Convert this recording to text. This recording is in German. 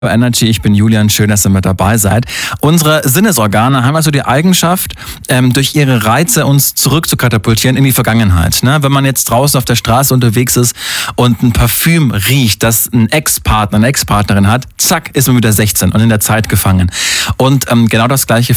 Energy, ich bin Julian, schön, dass ihr mit dabei seid. Unsere Sinnesorgane haben also die Eigenschaft, durch ihre Reize uns zurück zu katapultieren in die Vergangenheit. Ne? Wenn man jetzt draußen auf der Straße unterwegs ist und ein Parfüm riecht, das ein Ex-Partner, eine Ex-Partnerin hat, zack, ist man wieder 16 und in der Zeit gefangen. Und genau das Gleiche